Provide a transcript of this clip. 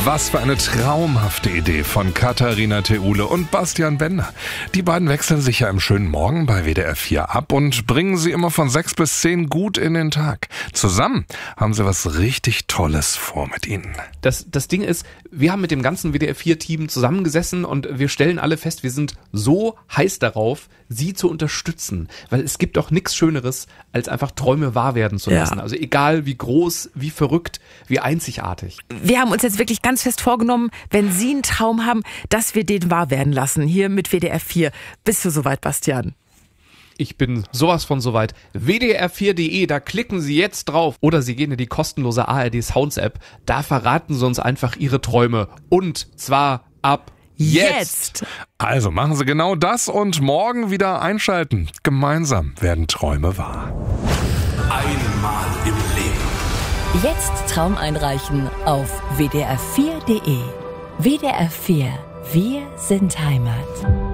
Was für eine traumhafte Idee von Katharina Theule und Bastian Bender. Die beiden wechseln sich ja im schönen Morgen bei WDR 4 ab und bringen sie immer von 6 bis 10 gut in den Tag. Zusammen haben sie was richtig Tolles vor mit ihnen. Das Ding ist, wir haben mit dem ganzen WDR 4-Team zusammengesessen und wir stellen alle fest, wir sind so heiß darauf, sie zu unterstützen. Weil es gibt doch nichts Schöneres, als einfach Träume wahr werden zu lassen. Ja. Also egal wie groß, wie verrückt, wie einzigartig. Wir haben uns jetzt wirklich ganz fest vorgenommen, wenn Sie einen Traum haben, dass wir den wahr werden lassen. Hier mit WDR 4. Bist du soweit, Bastian? Ich bin sowas von soweit. WDR4.de, da klicken Sie jetzt drauf. Oder Sie gehen in die kostenlose ARD Sounds App. Da verraten Sie uns einfach Ihre Träume. Und zwar ab jetzt. Also machen Sie genau das und morgen wieder einschalten. Gemeinsam werden Träume wahr. Einmal im Leben. Jetzt Traum einreichen auf WDR4.de. WDR 4. Wir sind Heimat.